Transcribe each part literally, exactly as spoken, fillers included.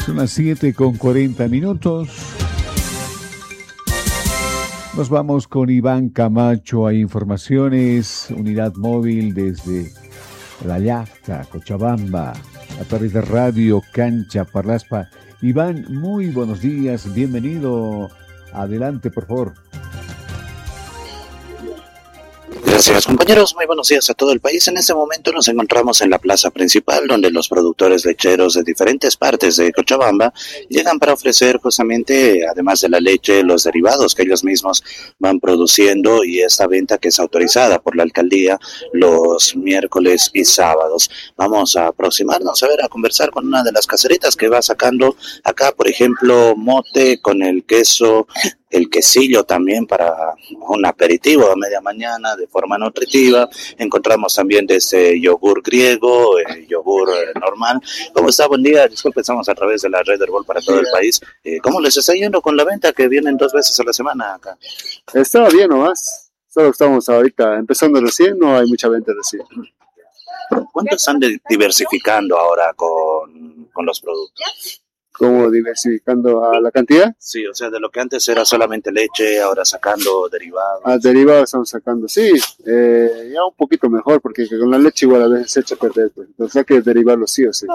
Son las siete con cuarenta minutos. Nos vamos con Iván Camacho a informaciones. Unidad móvil desde La Llacta, Cochabamba, a través de Radio Cancha Parlaspa. Iván, muy buenos días, bienvenido. Adelante, por favor. Gracias, compañeros. Muy buenos días a todo el país. En este momento nos encontramos en la plaza principal, donde los productores lecheros de diferentes partes de Cochabamba llegan para ofrecer justamente, además de la leche, los derivados que ellos mismos van produciendo, y esta venta que es autorizada por la alcaldía los miércoles y sábados. Vamos a aproximarnos a ver, a conversar con una de las caseritas que va sacando acá, por ejemplo, mote con el queso, el quesillo también para un aperitivo a media mañana de forma nutritiva. Encontramos también desde yogur griego, eh, yogur eh, normal. ¿Cómo está? Buen día. Disculpe, estamos a través de la red Herbol para todo el país. Eh, ¿Cómo les está yendo con la venta que vienen dos veces a la semana acá? Está bien nomás. Solo estamos ahorita empezando recién, no hay mucha venta recién. ¿Cuánto están de- diversificando ahora con, con los productos? ¿Cómo diversificando a la cantidad? Sí, o sea, de lo que antes era solamente leche, ahora sacando derivados. A derivados estamos sacando, sí, eh, ya un poquito mejor, porque con la leche igual a veces se echa a perder, pues. Entonces hay que derivarlo sí o sí.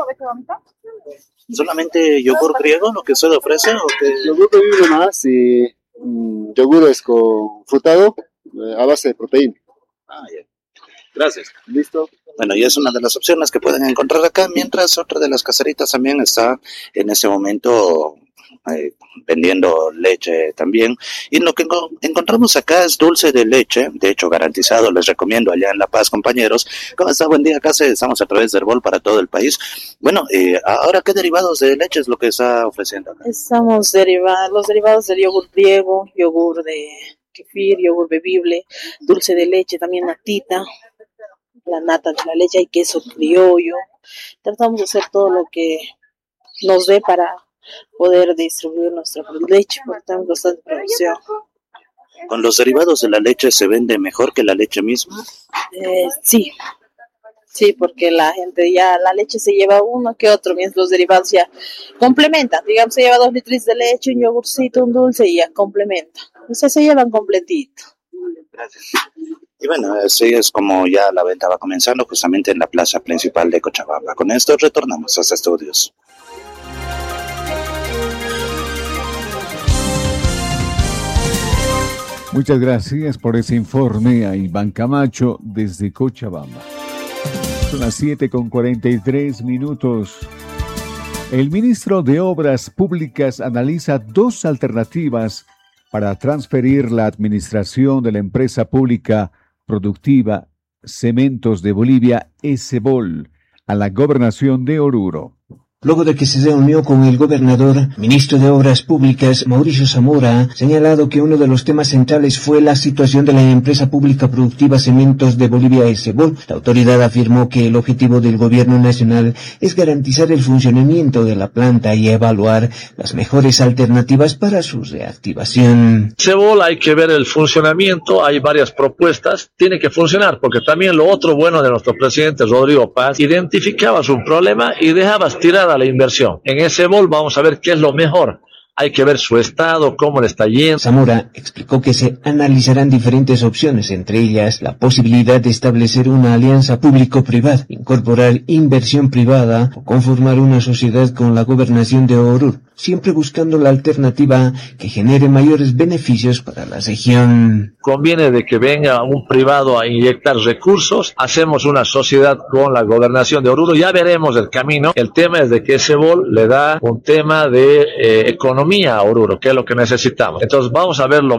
¿Solamente yogur griego lo que usted ofrece o qué? Yogur de vive más y mm, yogur es con frutado eh, a base de proteína. Ah, ya. Gracias. ¿Listo? Bueno, y es una de las opciones que pueden encontrar acá, mientras otra de las caseritas también está en este momento eh, vendiendo leche también. Y lo que enco- encontramos acá es dulce de leche, de hecho garantizado, les recomiendo allá en La Paz, compañeros. ¿Cómo está? Buen día, acá se- estamos a través de Herbol para todo el país. Bueno, eh, ahora, ¿qué derivados de leche es lo que está ofreciendo acá? Estamos derivados, los derivados del yogur griego, yogur de kefir, yogur bebible, dulce de leche, también natita, la nata de la leche y queso criollo. Tratamos de hacer todo lo que nos dé para poder distribuir nuestra leche, porque tenemos bastante producción. ¿Con los derivados de la leche se vende mejor que la leche misma? Eh, sí, sí, porque la gente ya, la leche se lleva uno que otro, mientras los derivados ya complementan. Digamos, se lleva dos litros de leche, un yogurcito, un dulce y ya complementa. O sea, se llevan completito. Gracias. Y bueno, así es como ya la venta va comenzando justamente en la plaza principal de Cochabamba. Con esto retornamos a los estudios. Muchas gracias por ese informe a Iván Camacho desde Cochabamba. Son las siete con cuarenta y tres minutos. El ministro de Obras Públicas analiza dos alternativas para transferir la administración de la empresa pública productiva Cementos de Bolivia, ESEBOL, a la gobernación de Oruro. Luego de que se reunió con el gobernador, ministro de Obras Públicas, Mauricio Zamora, ha señalado que uno de los temas centrales fue la situación de la empresa pública productiva Cementos de Bolivia, ESEBOL. La autoridad afirmó que el objetivo del gobierno nacional es garantizar el funcionamiento de la planta y evaluar las mejores alternativas para su reactivación. ESEBOL hay que ver el funcionamiento, hay varias propuestas, tiene que funcionar, porque también lo otro bueno de nuestro presidente Rodrigo Paz, identificaba su problema y dejaba tirada la inversión. En ESEBOL vamos a ver qué es lo mejor. Hay que ver su estado, cómo le está yendo. Zamora explicó que se analizarán diferentes opciones, entre ellas la posibilidad de establecer una alianza público-privada, incorporar inversión privada o conformar una sociedad con la gobernación de Oruro, siempre buscando la alternativa que genere mayores beneficios para la región. Conviene de que venga un privado a inyectar recursos, hacemos una sociedad con la gobernación de Oruro, ya veremos el camino. El tema es de que ESEBOL le da un tema de eh, economía a Oruro, que es lo que necesitamos. Entonces vamos a verlo.